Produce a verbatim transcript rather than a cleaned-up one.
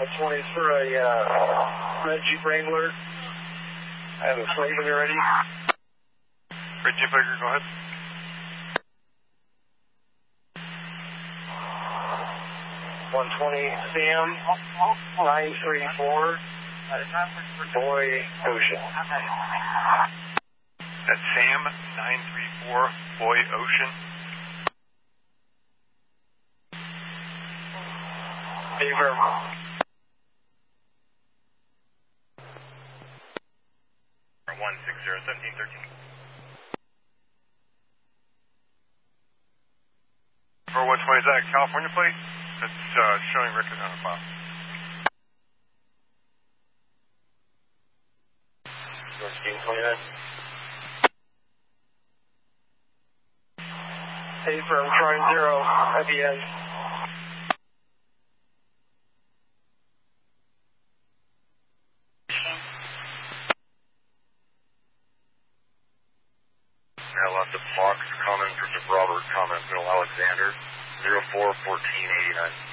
one twenty is for a uh, red Jeep Wrangler. I have a slave when you're ready. Red Jeep Wrangler, go ahead. one twenty Sam nine three four Boy Ocean. That's Sam nine three four Boy Ocean. Thank you very much. one six zero seventeen thirteen. For one twenty, is that a California plate? That's uh, showing record on the file. twenty-nine. Hey, from Trying Zero, I B N. Now left of Fox, comment from Robert, comment Middle Alexander, zero four fourteen eighty-nine.